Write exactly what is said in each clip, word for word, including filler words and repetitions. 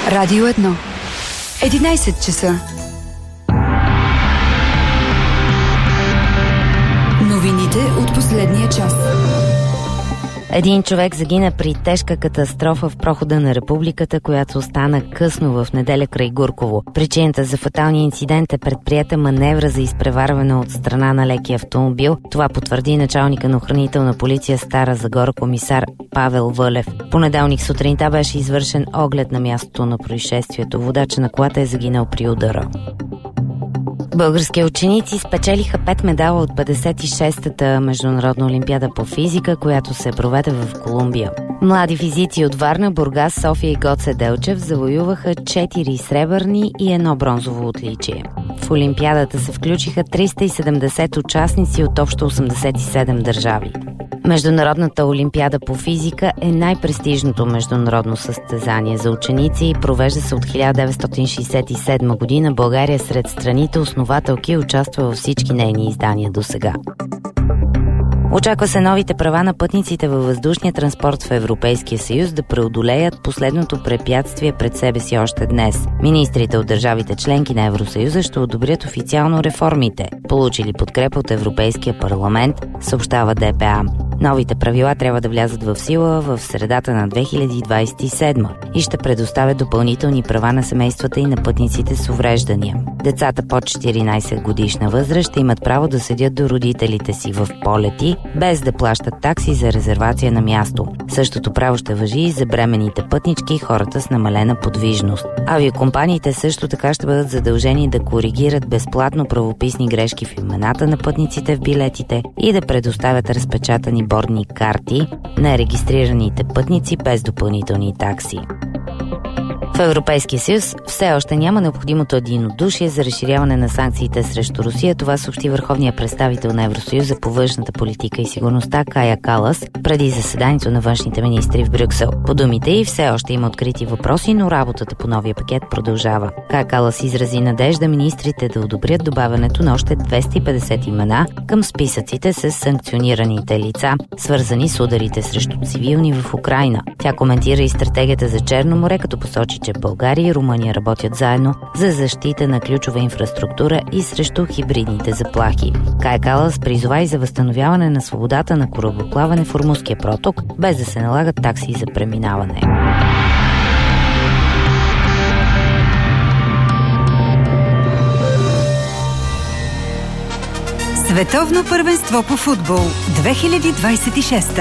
Радио едно. единайсет часа. Новините от последния час. Един човек загина при тежка катастрофа в прохода на Републиката, която стана късно в неделя край Гурково. Причината за фаталния инцидент е предприета маневра за изпреварване от страна на леки автомобил. Това потвърди началника на охранителна полиция Стара Загора комисар Павел Вълев. Понеделник сутринта беше извършен оглед на мястото на происшествието. Водачът на колата е загинал при удара. Български ученици спечелиха пет медала от петдесет и шестата международна олимпиада по физика, която се проведе в Колумбия. Млади физици от Варна, Бургас, София и Гоце Делчев завоюваха четири сребърни и едно бронзово отличие. В олимпиадата се включиха триста и седемдесет участници от общо осемдесет и седем държави. Международната олимпиада по физика е най-престижното международно състезание за ученици и провежда се от хиляда деветстотин шейсет и седма година. България сред страните основателки участва във всички нейни издания до сега. Очаква се новите права на пътниците във въздушния транспорт в Европейския съюз да преодолеят последното препятствие пред себе си още днес. Министрите от държавите членки на Евросъюза ще одобрят официално реформите, получили подкрепа от Европейския парламент, съобщава Д П А. Новите правила трябва да влязат в сила в средата на две хиляди двадесет и седма и ще предоставят допълнителни права на семействата и на пътниците с увреждания. Децата под четиринадесет годишна възраст ще имат право да седят до родителите си в полети, без да плащат такси за резервация на място. Същото право ще важи и за бременните пътнички и хората с намалена подвижност. Авиокомпаниите също така ще бъдат задължени да коригират безплатно правописни грешки в имената на пътниците в билетите и да предоставят разпечатани бордни карти на регистрираните пътници без допълнителни такси. В Европейския съюз все още няма необходимото единодушие за разширяване на санкциите срещу Русия. Това съобщи върховният представител на Евросъюза по външната политика и сигурността Кая Калас преди заседанието на външните министри в Брюксел. По думите й все още има открити въпроси, но работата по новия пакет продължава. Кая Калас изрази надежда министрите да одобрят добавянето на още двеста и петдесет имена към списъците с санкционираните лица, свързани с ударите срещу цивилни в Украйна. Тя коментира и стратегията за Черно море, като посочи, че България и Румъния работят заедно за защита на ключова инфраструктура и срещу хибридните заплахи. Кая Калас призова и за възстановяване на свободата на корабоплаване в Ормузския проток, без да се налагат такси за преминаване. Световно първенство по футбол две хиляди двадесет и шеста.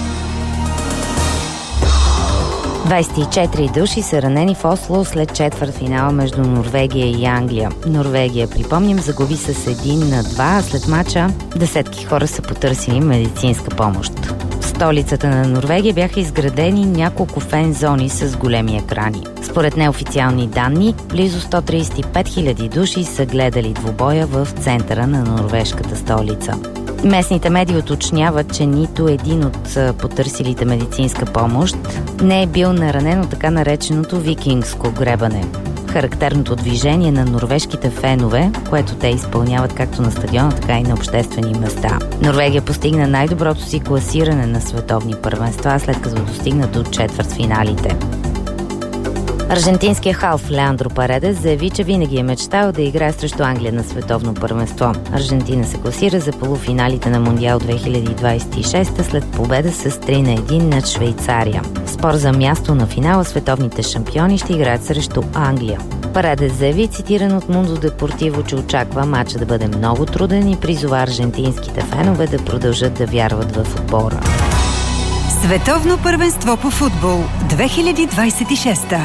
двадесет и четири души са ранени в Осло след четвъртфинала между Норвегия и Англия. Норвегия, припомним, загуби с един на два, а след мача десетки хора са потърсили медицинска помощ. В столицата на Норвегия бяха изградени няколко фен зони с големи екрани. Според неофициални данни, близо сто тридесет и пет хиляди души са гледали двубоя в центъра на норвежката столица. Местните медии уточняват, че нито един от потърсилите медицинска помощ не е бил наранен от така нареченото викингско гребане. Характерното движение на норвежките фенове, което те изпълняват както на стадиона, така и на обществени места. Норвегия постигна най-доброто си класиране на световни първенства, след като достигна до четвъртфиналите. Аржентинският халф Леандро Паредес заяви, че винаги е мечтал да играе срещу Англия на световно първенство. Аржентина се класира за полуфиналите на Мондиал две хиляди двадесет и шеста след победа с три на един над Швейцария. В спор за място на финала световните шампиони ще играят срещу Англия. Паредес заяви, цитиран от Mundo Deportivo, че очаква матча да бъде много труден и призова аржентинските фенове да продължат да вярват в отбора. Световно първенство по футбол две хиляди двадесет и шеста.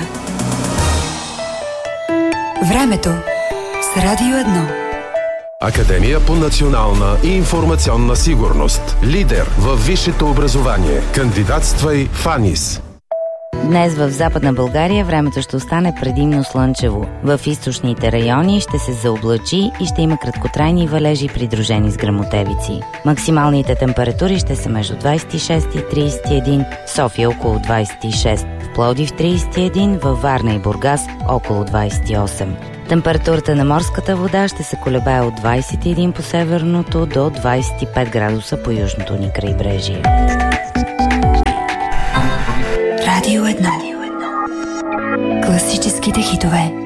Времето с Радио едно. Академия по национална и информационна сигурност. Лидер във висшето образование. Кандидатствай в АНИС. Днес в Западна България времето ще остане предимно слънчево. В източните райони ще се заоблачи и ще има краткотрайни валежи, придружени с гръмотевици. Максималните температури ще са между двадесет и шест и тридесет и един, София около двадесет и шест, в Пловдив тридесет и един, във Варна и Бургас около двадесет и осем. Температурата на морската вода ще се колебае от двадесет и един по северното до двадесет и пет градуса по южното ни крайбрежие. Радио едно. Класически българските хитове.